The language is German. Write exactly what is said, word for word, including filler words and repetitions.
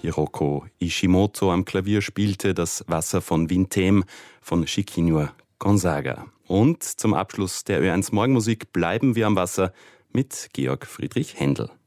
Hiroko Ishimoto am Klavier spielte das Wasser von Vintem von Chiquinho Gonzaga. Und zum Abschluss der Ö eins Morgenmusik bleiben wir am Wasser mit Georg Friedrich Händel.